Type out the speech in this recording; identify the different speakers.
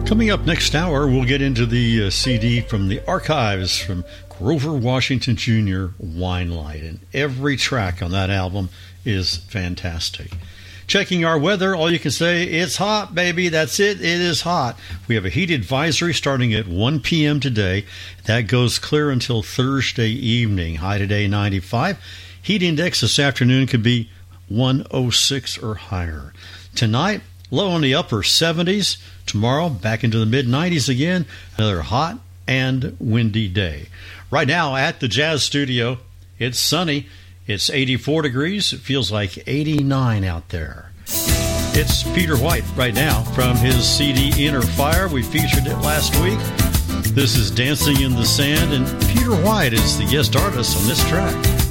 Speaker 1: Coming up next hour, we'll get into the CD from the archives from Grover Washington Jr., Wine Light. And every track on that album is fantastic. Checking our weather, all you can say, it's hot, baby. That's it. It is hot. We have a heat advisory starting at 1 p.m. today. That goes clear until Thursday evening. High today, 95. Heat index this afternoon could be 106 or higher. Tonight, low in the upper 70s. Tomorrow, back into the mid-90s again. Another hot and windy day. Right now at the Jazz Studio, it's sunny. It's 84 degrees. It feels like 89 out there. It's Peter White right now from his CD Inner Fire. We featured it last week. This is Dancing in the Sand, and Peter White is the guest artist on this track.